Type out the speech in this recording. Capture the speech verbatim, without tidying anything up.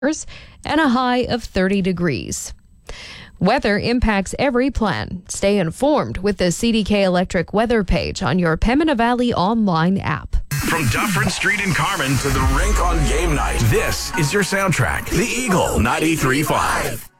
and a high of thirty degrees. Weather impacts every plan. Stay informed with the C D K Electric weather page on your Pembina Valley online app. From Dufferin Street in Carman to the rink on game night, this is your soundtrack, The Eagle ninety-three point five.